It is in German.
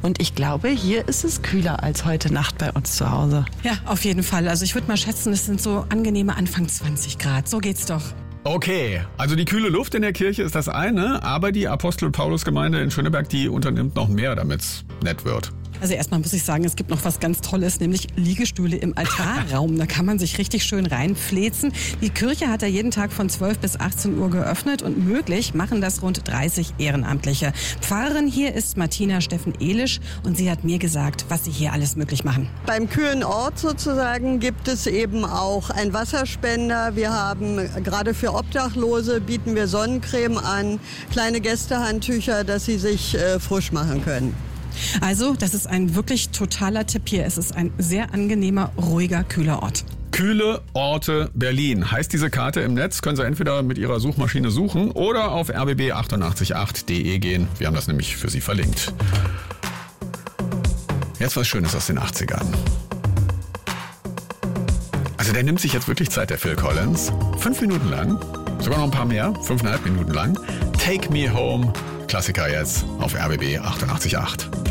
Und ich glaube, hier ist es kühler als heute Nacht bei uns zu Hause. Ja, auf jeden Fall. Also ich würde mal schätzen, es sind so angenehme Anfang 20 Grad. So geht's doch. Okay, also die kühle Luft in der Kirche ist das eine, aber die Apostel-Paulus-Gemeinde in Schöneberg, die unternimmt noch mehr, damit es nett wird. Also erstmal muss ich sagen, es gibt noch was ganz Tolles, nämlich Liegestühle im Altarraum. Da kann man sich richtig schön reinfläzen. Die Kirche hat ja jeden Tag von 12 bis 18 Uhr geöffnet und möglich machen das rund 30 Ehrenamtliche. Pfarrerin hier ist Martina Steffen-Elisch und sie hat mir gesagt, was sie hier alles möglich machen. Beim kühlen Ort sozusagen gibt es eben auch einen Wasserspender. Wir haben gerade für Obdachlose bieten wir Sonnencreme an, kleine Gästehandtücher, dass sie sich frisch machen können. Also, das ist ein wirklich totaler Tipp hier. Es ist ein sehr angenehmer, ruhiger, kühler Ort. Kühle Orte Berlin heißt diese Karte im Netz. Können Sie entweder mit Ihrer Suchmaschine suchen oder auf rbb888.de gehen. Wir haben das nämlich für Sie verlinkt. Jetzt was Schönes aus den 80ern. Also der nimmt sich jetzt wirklich Zeit, der Phil Collins. 5 Minuten lang, sogar noch ein paar mehr, 5,5 Minuten lang. Take Me Home, Klassiker jetzt auf RBB 88.8.